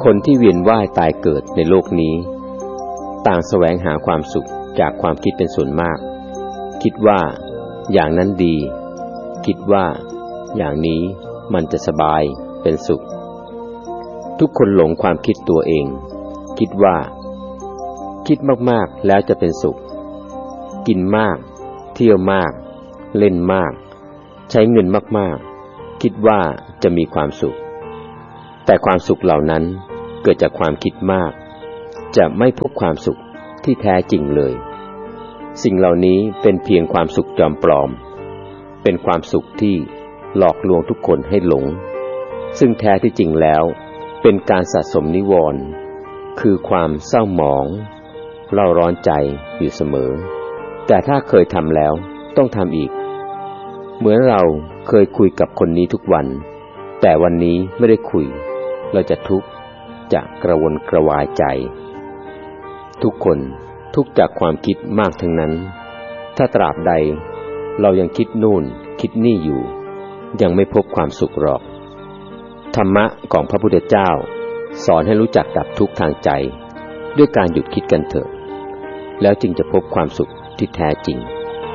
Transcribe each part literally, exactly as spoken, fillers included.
คนที่เวียนว่ายตายเกิดในโลกนี้ต่างแสวงหาความสุขจากความคิดเป็นส่วนมากคิดว่าอย่างนั้นดีคิดว่าอย่างนี้มันจะสบายเป็นสุขทุกคนหลงความคิดตัวเองคิดว่าคิดมากๆแล้วจะเป็นสุขกินมากเที่ยวมากเล่นมากใช้เงินมากๆคิดว่าจะมีความสุขแต่ความสุขเหล่านั้นเกิดจากความคิดมากจะไม่พบความสุขที่แท้จริงเลยสิ่งเหล่านี้เป็นเพียงความสุขจอมปลอมเป็นความสุขที่หลอกลวงทุกคนให้หลงซึ่งแท้ที่จริงแล้วเป็นการสะสมนิวรณ์คือความเศร้าหมองเร่าร้อนใจอยู่เสมอแต่ถ้าเคยทำแล้วต้องทำอีกเหมือนเราเคยคุยกับคนนี้ทุกวันแต่วันนี้ไม่ได้คุยเราจะทุกข์จะกระวนกระวายใจทุกคนทุกข์จากความคิดมากทั้งนั้นถ้าตราบใดเรายังคิดนู่นคิดนี่อยู่ยังไม่พบความสุขหรอกธรรมะของพระพุทธเจ้าสอนให้รู้จักดับทุกข์ทางใจด้วยการหยุดคิดกันเถอะแล้วจึงจะพบความสุขที่แท้จริง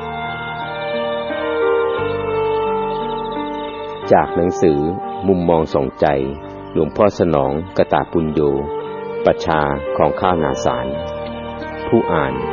จากหนังสือมุมมองส่องใจหลวงพ่อสนองกตาปุญโญประชาของข้าวนาสารผู้อ่าน